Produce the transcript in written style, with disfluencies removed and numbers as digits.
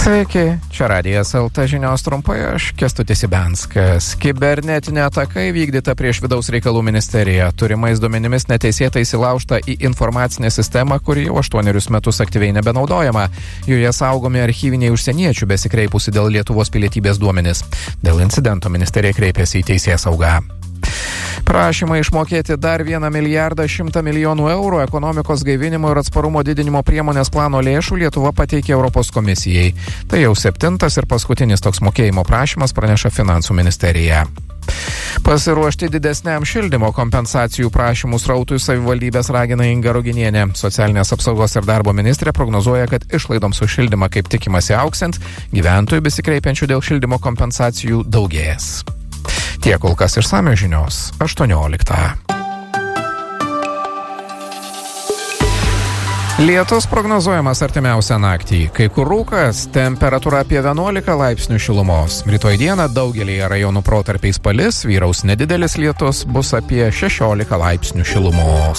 Sveiki, čia Radijas LT žinios trumpai, aš Kęstutis Ibenskas. Kibernetinė ataka įvykdyta prieš vidaus reikalų ministeriją. Turimais duomenimis neteisėtai įsilaužta į informacinę sistemą, kuri jau 8 metus aktyviai nebenaudojama. Joje saugomi archyviniai užsieniečių besikreipusi dėl Lietuvos pilietybės duomenys. Dėl incidento ministerija kreipėsi į teisėsaugą. Prašymą išmokėti dar 1,1 milijardą eurų ekonomikos gaivinimo ir atsparumo didinimo priemonės plano lėšų Lietuva pateikė Europos komisijai. Tai jau 7. ir paskutinis toks mokėjimo prašymas, praneša Finansų ministerija. Pasiruošti didesniam šildymo kompensacijų prašymų srautui savivaldybės ragina Inga Ruginienė. Socialinės apsaugos ir darbo ministrė prognozuoja, kad išlaidoms už šildymą, kaip tikimasi auksint, gyventojų besikreipiančių dėl šildymo kompensacijų daugės. Tiek kol kas išsamios žinios 18. Lietus prognozuojamas artimiausią naktį. Kai kur rūkas, temperatūra apie 11 laipsnių šilumos. Rytoj dieną daugelyje rajonų protarpiais palis, vyraus nedidelis lietus, bus apie 16 laipsnių šilumos.